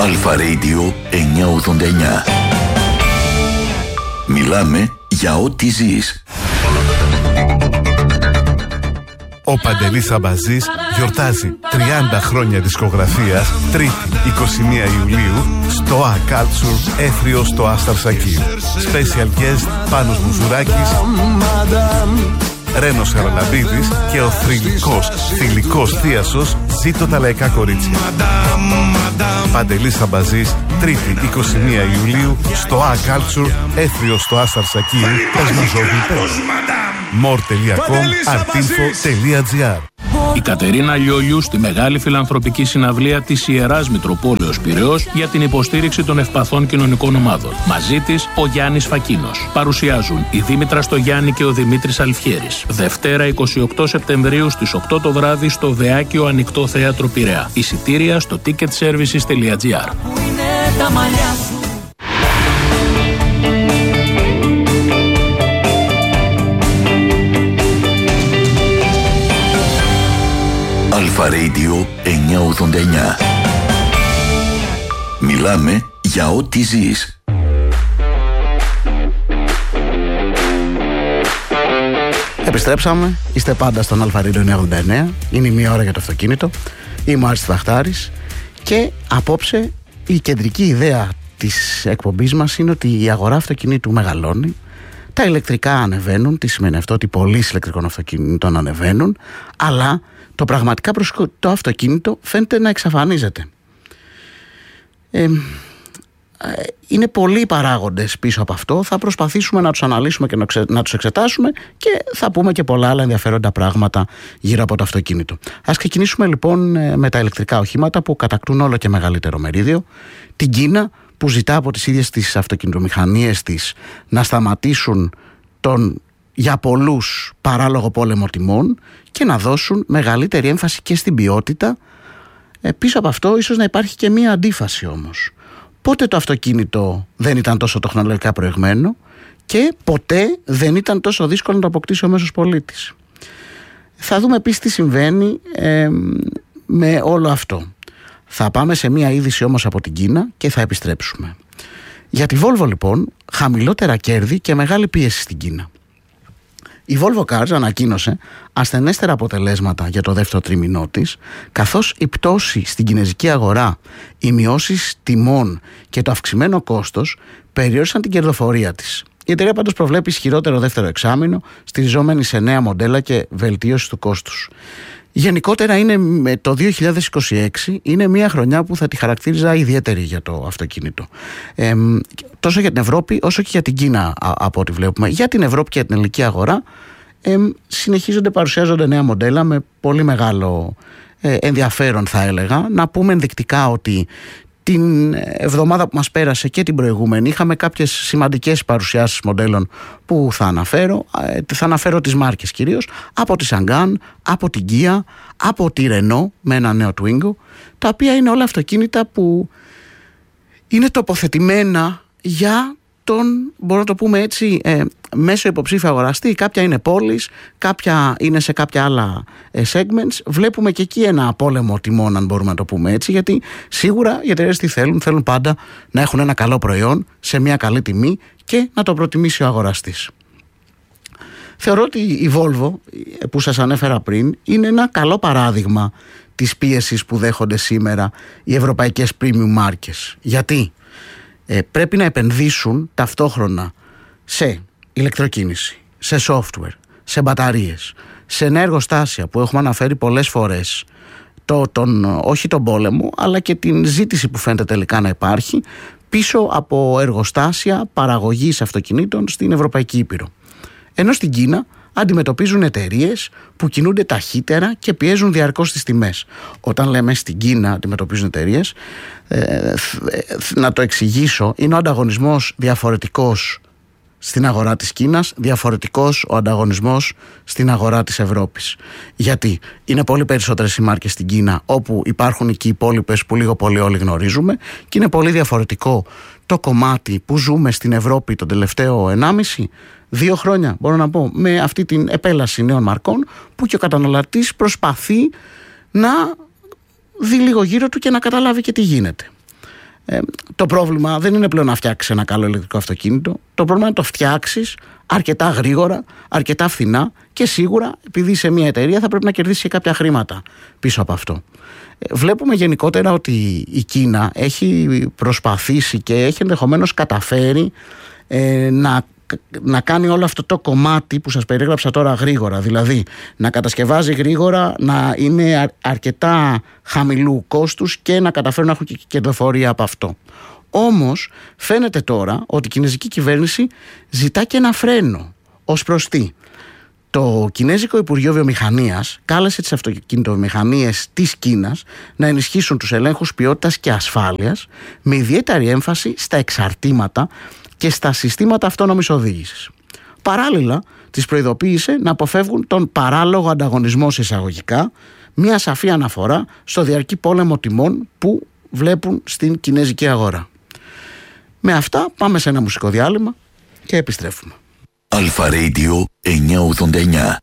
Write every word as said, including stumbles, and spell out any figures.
Αλφα Radio εννιακόσια ογδόντα εννιά. Μιλάμε για ό,τι ζεις. Ο Παντελής Αμπαζής γιορτάζει τριάντα χρόνια δισκογραφίας, Τρίτη είκοσι μία Ιουλίου στο A Culture Έθριο στο Άσταρ Σακί. Special guest Πάνος Μουζουράκης, Ρένος Χαραλαμπίδης και ο θρυλικός, θηλυκός θίασος Ζήτω τα λαϊκά κορίτσια. Παντελής Αμπαζής, Τρίτη είκοσι μία Ιουλίου στο A Culture Έθριο στο Άσταρ Σακί. more τελεία com artinfo τελεία gr. Η Κατερίνα Λιόλιου στη μεγάλη φιλανθρωπική συναυλία της Ιεράς Μητροπόλεως Πειραιώς για την υποστήριξη των ευπαθών κοινωνικών ομάδων. Μαζί της ο Γιάννης Φακίνος. Παρουσιάζουν η Δήμητρα Στογιάννη και ο Δημήτρης Αλφιέρης. Δευτέρα εικοστή ογδόη Σεπτεμβρίου στις οκτώ το βράδυ στο Βεάκιο Ανοιχτό Θέατρο Πειραιά. Εισιτήρια στο ticket services τελεία gr. Αλφα Radio εννιακόσια ογδόντα εννιά. Μιλάμε για ό,τι ζεις. Επιστρέψαμε, είστε πάντα στον Αλφα Radio εννιακόσια ογδόντα εννιά. Είναι η μία ώρα για το αυτοκίνητο. Είμαι ο Άρης Βαχτάρης και απόψε η κεντρική ιδέα της εκπομπής μας είναι ότι η αγορά αυτοκινήτου μεγαλώνει. Τα ηλεκτρικά ανεβαίνουν, τι σημαίνει αυτό? Ότι πωλήσεις ηλεκτρικών αυτοκινήτων ανεβαίνουν, αλλά το πραγματικά προσωπικό αυτοκίνητο φαίνεται να εξαφανίζεται. Ε, είναι πολλοί παράγοντες πίσω από αυτό. Θα προσπαθήσουμε να τους αναλύσουμε και να τους εξετάσουμε και θα πούμε και πολλά άλλα ενδιαφέροντα πράγματα γύρω από το αυτοκίνητο. Ας ξεκινήσουμε λοιπόν με τα ηλεκτρικά οχήματα που κατακτούν όλο και μεγαλύτερο μερίδιο. Την Κίνα που ζητά από τις ίδιες τις αυτοκινητομηχανίες της να σταματήσουν τον για πολλούς παράλογο πόλεμο τιμών και να δώσουν μεγαλύτερη έμφαση και στην ποιότητα. Ε, πίσω από αυτό ίσως να υπάρχει και μία αντίφαση όμως. Πότε το αυτοκίνητο δεν ήταν τόσο τεχνολογικά προηγμένο και ποτέ δεν ήταν τόσο δύσκολο να το αποκτήσει ο μέσος πολίτης. Θα δούμε επίσης τι συμβαίνει ε, με όλο αυτό. Θα πάμε σε μία είδηση όμως από την Κίνα και θα επιστρέψουμε. Για τη Volvo λοιπόν, χαμηλότερα κέρδη και μεγάλη πίεση στην Κίνα. Η Volvo Cars ανακοίνωσε ασθενέστερα αποτελέσματα για το δεύτερο τρίμηνό της, καθώς η πτώση στην κινεζική αγορά, οι μειώσεις τιμών και το αυξημένο κόστος περιόρισαν την κερδοφορία της. Η εταιρεία πάντως προβλέπει ισχυρότερο δεύτερο εξάμηνο, στηριζόμενη σε νέα μοντέλα και βελτίωση του κόστους. Γενικότερα είναι, το δύο χιλιάδες είκοσι έξι είναι μια χρονιά που θα τη χαρακτήριζα ιδιαίτερη για το αυτοκίνητο. Ε, τόσο για την Ευρώπη όσο και για την Κίνα από ό,τι βλέπουμε. Για την Ευρώπη και για την ελληνική αγορά ε, συνεχίζονται, παρουσιάζονται νέα μοντέλα με πολύ μεγάλο ε, ενδιαφέρον θα έλεγα. Να πούμε ενδεικτικά ότι την εβδομάδα που μας πέρασε και την προηγούμενη είχαμε κάποιες σημαντικές παρουσιάσεις μοντέλων που θα αναφέρω. Θα αναφέρω τις μάρκες κυρίως, από τη Sanggan, από την Kia, από τη Renault με ένα νέο Twingo, τα οποία είναι όλα αυτοκίνητα που είναι τοποθετημένα για τον, μπορώ να το πούμε έτσι, ε, μέσω υποψήφιο αγοραστή. Κάποια είναι πόλεις, κάποια είναι σε κάποια άλλα ε, segments. Βλέπουμε και εκεί ένα πόλεμο τιμών, αν μπορούμε να το πούμε έτσι, γιατί σίγουρα οι εταιρείες τι θέλουν, θέλουν πάντα να έχουν ένα καλό προϊόν σε μια καλή τιμή και να το προτιμήσει ο αγοραστής. Θεωρώ ότι η Volvo, που σας ανέφερα πριν, είναι ένα καλό παράδειγμα της πίεσης που δέχονται σήμερα οι ευρωπαϊκές premium μάρκες. Γιατί? Ε, πρέπει να επενδύσουν ταυτόχρονα σε ηλεκτροκίνηση, σε software, σε μπαταρίες, σε νέα εργοστάσια που έχουμε αναφέρει πολλές φορές, το, τον, όχι τον πόλεμο αλλά και την ζήτηση που φαίνεται τελικά να υπάρχει πίσω από εργοστάσια παραγωγής αυτοκινήτων στην Ευρωπαϊκή Ήπειρο. Ενώ στην Κίνα αντιμετωπίζουν εταιρείες που κινούνται ταχύτερα και πιέζουν διαρκώς τις τιμές. Όταν λέμε στην Κίνα αντιμετωπίζουν εταιρείες, ε, να το εξηγήσω, είναι ο ανταγωνισμός διαφορετικός στην αγορά της Κίνας, διαφορετικός ο ανταγωνισμός στην αγορά της Ευρώπης. Γιατί είναι πολύ περισσότερες οι μάρκες στην Κίνα, όπου υπάρχουν και οι υπόλοιπες που λίγο πολύ όλοι γνωρίζουμε, και είναι πολύ διαφορετικό το κομμάτι που ζούμε στην Ευρώπη τον τελευταίο ενάμιση, δύο χρόνια μπορώ να πω, με αυτή την επέλαση νέων μαρκών, που και ο καταναλωτής προσπαθεί να δει λίγο γύρω του και να καταλάβει και τι γίνεται. Ε, το πρόβλημα δεν είναι πλέον να φτιάξεις ένα καλό ηλεκτρικό αυτοκίνητο. Το πρόβλημα είναι να το φτιάξεις αρκετά γρήγορα, αρκετά φθηνά και σίγουρα επειδή είσαι μια εταιρεία θα πρέπει να κερδίσει και κάποια χρήματα πίσω από αυτό. Ε, βλέπουμε γενικότερα ότι η Κίνα έχει προσπαθήσει και έχει ενδεχομένως καταφέρει ε, να να κάνει όλο αυτό το κομμάτι που σας περιέγραψα τώρα γρήγορα, δηλαδή να κατασκευάζει γρήγορα, να είναι αρκετά χαμηλού κόστους και να καταφέρουν να έχουν και κερδοφορία από αυτό. Όμως φαίνεται τώρα ότι η κινέζικη κυβέρνηση ζητά και ένα φρένο. Ως προς τι? Το Κινέζικο Υπουργείο Βιομηχανίας κάλεσε τις αυτοκινητοβιομηχανίες της Κίνας να ενισχύσουν τους ελέγχους ποιότητας και ασφάλειας με ιδιαίτερη έμφαση στα εξαρτήματα και στα συστήματα αυτόνομης οδήγησης. Παράλληλα, τις προειδοποίησε να αποφεύγουν τον παράλογο ανταγωνισμό σε εισαγωγικά, μια σαφή αναφορά στο διαρκή πόλεμο τιμών που βλέπουν στην κινέζικη αγορά. Με αυτά πάμε σε ένα μουσικό διάλειμμα και επιστρέφουμε. Αλφα Radio εννιακόσια ογδόντα εννιά.